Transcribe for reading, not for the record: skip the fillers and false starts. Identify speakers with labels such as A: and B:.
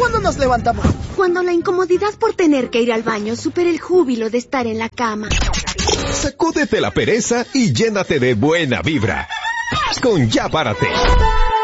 A: ¿Cuándo nos levantamos?
B: Cuando la incomodidad por tener que ir al baño supera el júbilo de estar en la cama.
C: Sacúdete la pereza y llénate de buena vibra. Con Ya Párate.